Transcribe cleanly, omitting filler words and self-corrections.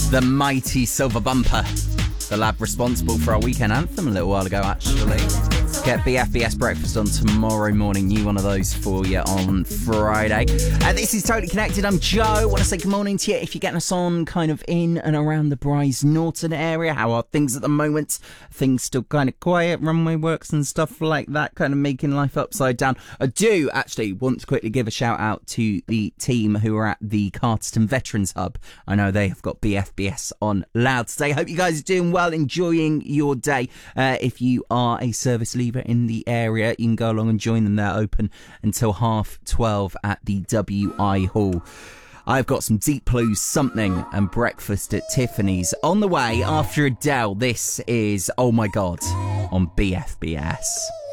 The mighty Silver Bumper, the lad responsible for our weekend anthem a little while ago, actually. Get BFBS breakfast on tomorrow morning. New one of those for you on Friday. This is Totally Connected. I'm Joe. I want to say good morning to you. If you're getting us on kind of in and around the Bryce Norton area, how are things at the moment? Things still kind of quiet, runway works and stuff like that, kind of making life upside down. I do actually want to quickly give a shout out to the team who are at the Carterton Veterans Hub. I know they have got BFBS on loud today. Hope you guys are doing well, enjoying your day. If you are a service leaver in the area, you can go along and join them. They're open until 12:30 at the WI Hall. I've got some Deep Blue something and breakfast at Tiffany's on the way after Adele. This is Oh My God on BFBS.